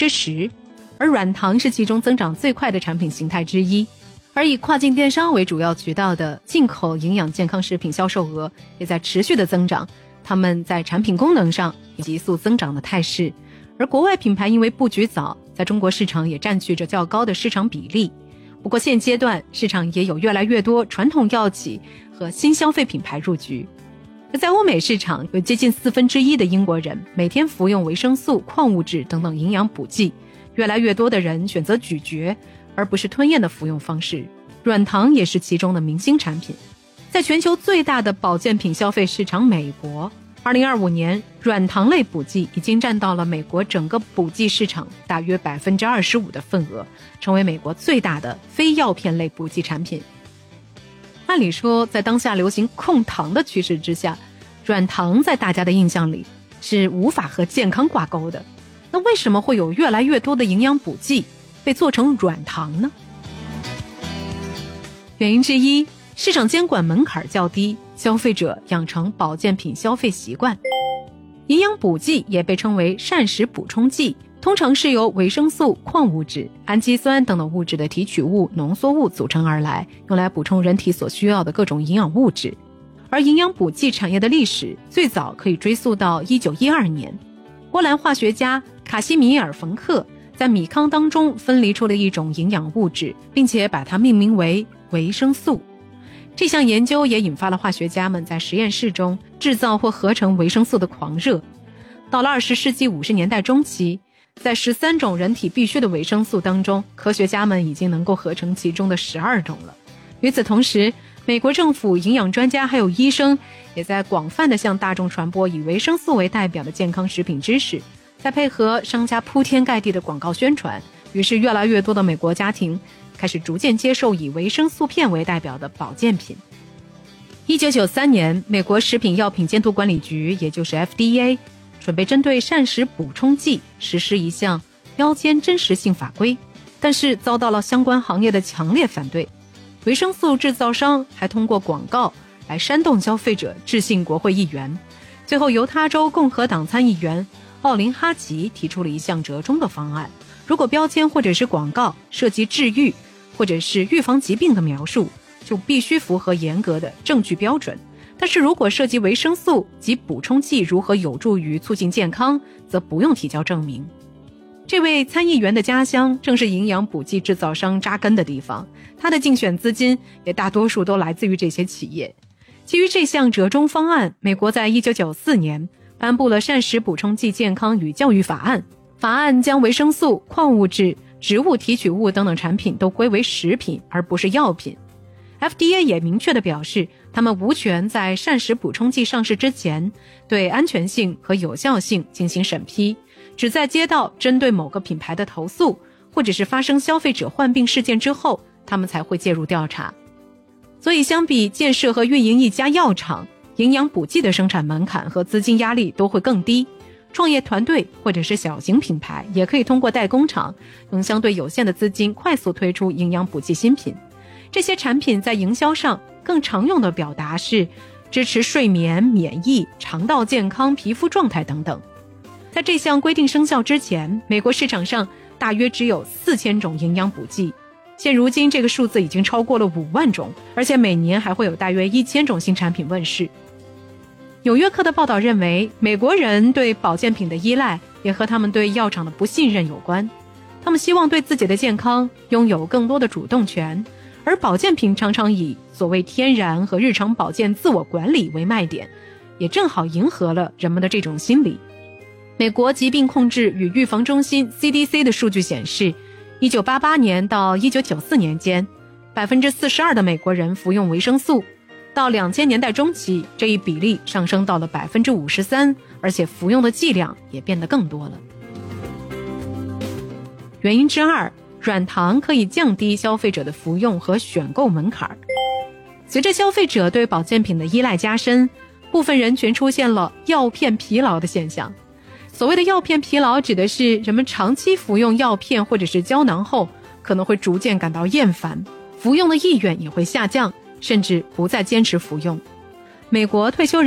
10%，而软糖是其中增长最快的产品形态之一。而以跨境电商为主要渠道的进口营养健康食品销售额也在持续的增长，它们在产品功能上有急速增长的态势。而国外品牌因为布局早，在中国市场也占据着较高的市场比例。不过现阶段市场也有越来越多传统药企和新消费品牌入局。而在欧美市场，有接近1/4的英国人每天服用维生素、矿物质等等营养补剂，越来越多的人选择咀嚼而不是吞咽的服用方式，软糖也是其中的明星产品。在全球最大的保健品消费市场美国，2025年软糖类补剂已经占到了美国整个补剂市场大约 25% 的份额，成为美国最大的非药片类补剂产品。按理说，在当下流行控糖的趋势之下，软糖在大家的印象里是无法和健康挂钩的。那为什么会有越来越多的营养补剂被做成软糖呢？原因之一，市场监管门槛较低，消费者养成保健品消费习惯。营养补剂也被称为膳食补充剂，通常是由维生素、矿物质、氨基酸等等物质的提取物、浓缩物组成而来，用来补充人体所需要的各种营养物质。而营养补剂产业的历史最早可以追溯到1912年，波兰化学家卡西米尔·冯克在米糠当中分离出了一种营养物质，并且把它命名为维生素。这项研究也引发了化学家们在实验室中制造或合成维生素的狂热。到了20世纪50年代中期，在13种人体必需的维生素当中，科学家们已经能够合成其中的12种了。与此同时，美国政府、营养专家还有医生也在广泛地向大众传播以维生素为代表的健康食品知识，再配合商家铺天盖地的广告宣传，于是越来越多的美国家庭开始逐渐接受以维生素片为代表的保健品。1993年，美国食品药品监督管理局，也就是 FDA， 准备针对膳食补充剂实施一项标签真实性法规，但是遭到了相关行业的强烈反对。维生素制造商还通过广告来煽动消费者致信国会议员。最后，犹他州共和党参议员奥林哈吉提出了一项折中的方案，如果标签或者是广告涉及治愈或者是预防疾病的描述，就必须符合严格的证据标准，但是如果涉及维生素及补充剂如何有助于促进健康，则不用提交证明。这位参议员的家乡正是营养补剂制造商扎根的地方，他的竞选资金也大多数都来自于这些企业。基于这项折中方案，美国在1994年颁布了膳食补充剂健康与教育法案，法案将维生素、矿物质、植物提取物等等产品都归为食品而不是药品。FDA 也明确地表示，他们无权在膳食补充剂上市之前对安全性和有效性进行审批，只在接到针对某个品牌的投诉，或者是发生消费者患病事件之后，他们才会介入调查。所以相比建设和运营一家药厂，营养补剂的生产门槛和资金压力都会更低。创业团队或者是小型品牌也可以通过代工厂，用相对有限的资金快速推出营养补剂新品。这些产品在营销上更常用的表达是支持睡眠、免疫、肠道健康、皮肤状态等等。在这项规定生效之前，美国市场上大约只有4000种营养补剂，现如今这个数字已经超过了5万种，而且每年还会有大约1000种新产品问世。纽约客的报道认为，美国人对保健品的依赖也和他们对药厂的不信任有关，他们希望对自己的健康拥有更多的主动权，而保健品常常以所谓天然和日常保健自我管理为卖点，也正好迎合了人们的这种心理。美国疾病控制与预防中心 CDC 的数据显示，1988年到1994年间，42%的美国人服用维生素，到2000年代中期，这一比例上升到了53%，而且服用的剂量也变得更多了。原因之二，软糖可以降低消费者的服用和选购门槛。随着消费者对保健品的依赖加深，部分人群出现了药片疲劳的现象。所谓的药片疲劳指的是人们长期服用药片或者是胶囊后，可能会逐渐感到厌烦，服用的意愿也会下降，甚至不再坚持服用。美国退休人